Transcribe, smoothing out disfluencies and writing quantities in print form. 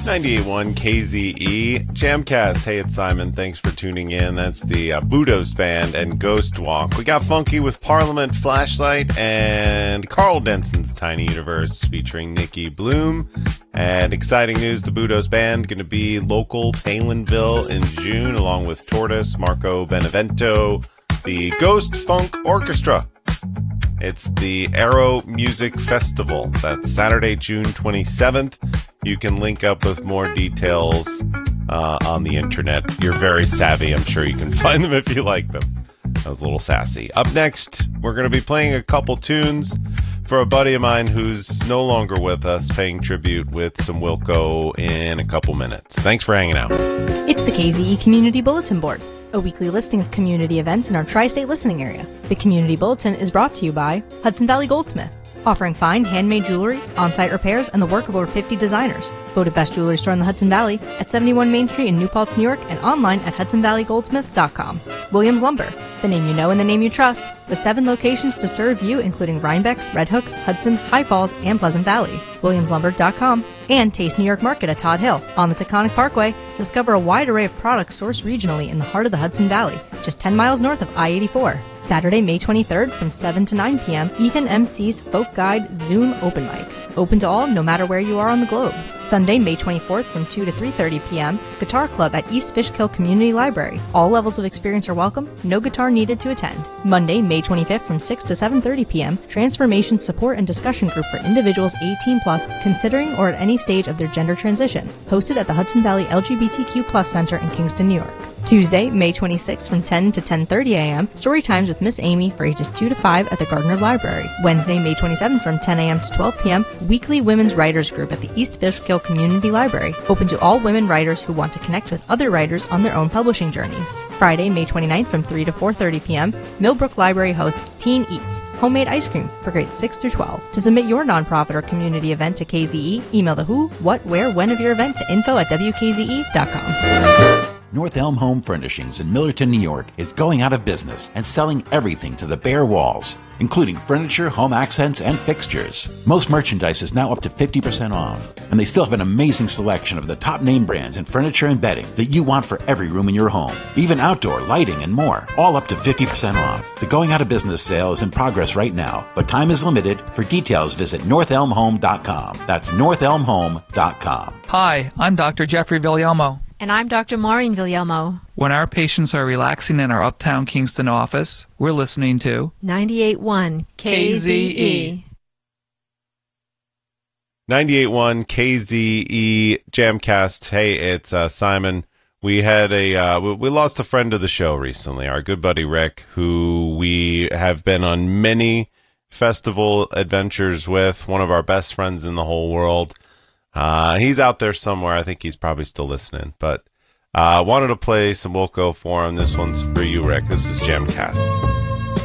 98.1 KZE Jamcast. Hey, it's Simon. Thanks for tuning in. That's the Budos Band and Ghost Walk. We got funky with Parliament, Flashlight, and Carl Denson's Tiny Universe featuring Nikki Bloom. And exciting news, the Budos Band going to be local Palinville in June, along with Tortoise, Marco Benevento, the Ghost Funk Orchestra. It's the Aero Music Festival. That's Saturday, June 27th. You can link up with more details on the internet. You're very savvy. I'm sure you can find them if you like them. That was a little sassy. Up next, we're going to be playing a couple tunes for a buddy of mine who's no longer with us, paying tribute with some Wilco in a couple minutes. Thanks for hanging out. It's the KZE Community Bulletin Board, a weekly listing of community events in our tri-state listening area. The Community Bulletin is brought to you by Hudson Valley Goldsmith, offering fine handmade jewelry, on-site repairs, and the work of over 50 designers. Voted best jewelry store in the Hudson Valley at 71 Main Street in New Paltz, New York, and online at hudsonvalleygoldsmith.com. Williams Lumber, the name you know and the name you trust, with 7 locations to serve you, including Rhinebeck, Red Hook, Hudson, High Falls, and Pleasant Valley. WilliamsLumber.com, and Taste New York Market at Todd Hill on the Taconic Parkway. Discover a wide array of products sourced regionally in the heart of the Hudson Valley, just 10 miles north of I-84. Saturday, May 23rd from 7 to 9 p.m., Ethan MC's Folk Guide Zoom Open Mic. Open to all, no matter where you are on the globe. Sunday, May 24th from 2 to 3:30 p.m., Guitar Club at East Fishkill Community Library. All levels of experience are welcome, no guitar needed to attend. Monday, May 25th from 6 to 7:30 p.m., Transformation Support and Discussion Group for individuals 18+, considering or at any stage of their gender transition, hosted at the Hudson Valley LGBTQ+ Center in Kingston, New York. Tuesday, May 26th from 10 to 10:30 a.m., Story Times with Miss Amy for ages 2 to 5 at the Gardner Library. Wednesday, May 27th from 10 a.m. to 12 p.m., Weekly Women's Writers Group at the East Fishkill Community Library, open to all women writers who want to connect with other writers on their own publishing journeys. Friday, May 29th from 3 to 4:30 p.m., Millbrook Library hosts Teen Eats, homemade ice cream for grades 6 through 12. To submit your nonprofit or community event to KZE, email the who, what, where, when of your event to info@wkze.com. North Elm Home Furnishings in Millerton, New York is going out of business and selling everything to the bare walls, including furniture, home accents, and fixtures. Most merchandise is now up to 50% off, and they still have an amazing selection of the top name brands in furniture and bedding that you want for every room in your home, even outdoor lighting and more, all up to 50% off. The going out of business sale is in progress right now, but time is limited. For details, visit northelmhome.com. That's northelmhome.com. Hi, I'm Dr. Jeffrey Villalmo. And I'm Dr. Maureen Villalmo. When our patients are relaxing in our Uptown Kingston office, we're listening to 98.1 KZE. 98.1 KZE Jamcast. Hey, it's Simon. We had we lost a friend of the show recently, our good buddy Rick, who we have been on many festival adventures with, one of our best friends in the whole world. He's out there somewhere. I think he's probably still listening. But wanted to play some Wilco for him. This one's for you, Rick. This is Jamcast.